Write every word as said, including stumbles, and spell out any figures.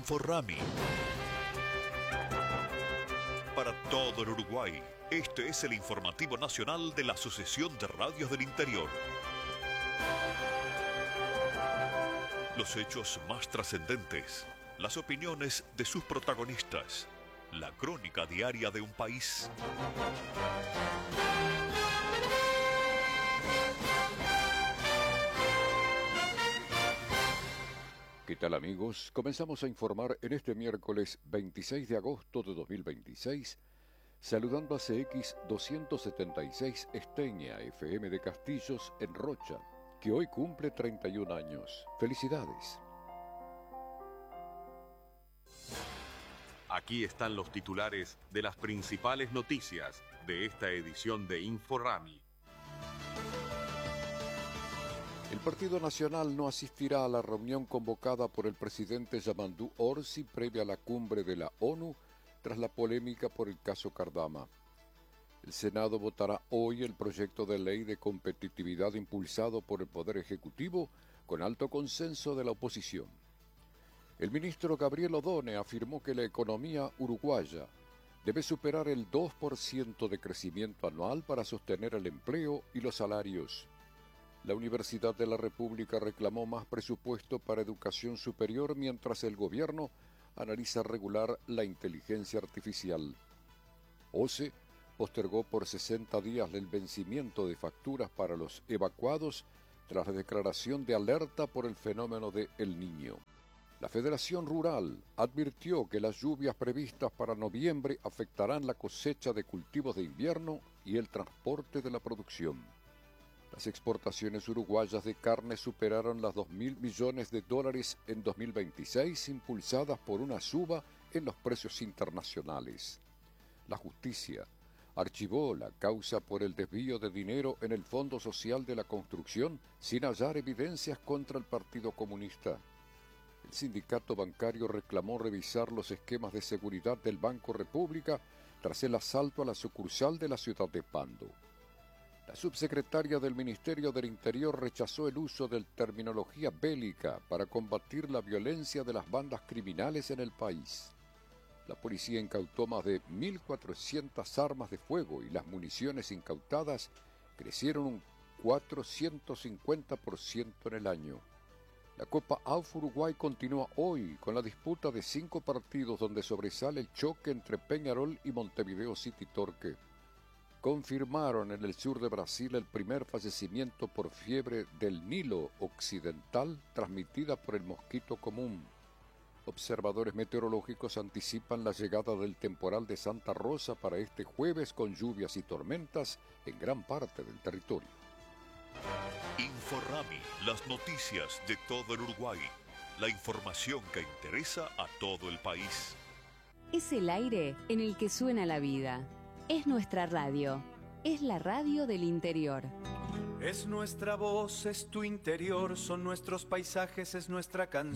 Inforami. Para todo el Uruguay, este es el informativo nacional de la Asociación de Radios del Interior. Los hechos más trascendentes, las opiniones de sus protagonistas, la crónica diaria de un país. ¿Qué tal, amigos? Comenzamos a informar en este miércoles veintiséis de agosto de dos mil veintiséis, saludando a C X doscientos setenta y seis Esteña F M de Castillos en Rocha, que hoy cumple treinta y un años. ¡Felicidades! Aquí están los titulares de las principales noticias de esta edición de Inforami. El Partido Nacional no asistirá a la reunión convocada por el presidente Yamandú Orsi previa a la cumbre de la ONU tras la polémica por el caso Cardama. El Senado votará hoy el proyecto de ley de competitividad impulsado por el Poder Ejecutivo con alto consenso de la oposición. El ministro Gabriel Odone afirmó que la economía uruguaya debe superar el dos por ciento de crecimiento anual para sostener el empleo y los salarios. La Universidad de la República reclamó más presupuesto para educación superior mientras el gobierno analiza regular la inteligencia artificial. O C E postergó por sesenta días el vencimiento de facturas para los evacuados tras la declaración de alerta por el fenómeno de El Niño. La Federación Rural advirtió que las lluvias previstas para noviembre afectarán la cosecha de cultivos de invierno y el transporte de la producción. Las exportaciones uruguayas de carne superaron las dos mil millones de dólares en dos mil veintiséis, impulsadas por una suba en los precios internacionales. La justicia archivó la causa por el desvío de dinero en el Fondo Social de la Construcción sin hallar evidencias contra el Partido Comunista. El sindicato bancario reclamó revisar los esquemas de seguridad del Banco República tras el asalto a la sucursal de la ciudad de Pando. La subsecretaria del Ministerio del Interior rechazó el uso de terminología bélica para combatir la violencia de las bandas criminales en el país. La policía incautó más de mil cuatrocientas armas de fuego y las municiones incautadas crecieron un cuatrocientos cincuenta por ciento en el año. La Copa A U F Uruguay continúa hoy con la disputa de cinco partidos donde sobresale el choque entre Peñarol y Montevideo City Torque. Confirmaron en el sur de Brasil el primer fallecimiento por fiebre del Nilo Occidental transmitida por el mosquito común. Observadores meteorológicos anticipan la llegada del temporal de Santa Rosa para este jueves con lluvias y tormentas en gran parte del territorio. Inforami, las noticias de todo el Uruguay. La información que interesa a todo el país. Es el aire en el que suena la vida. Es nuestra radio, es la radio del interior. Es nuestra voz, es tu interior, son nuestros paisajes, es nuestra canción.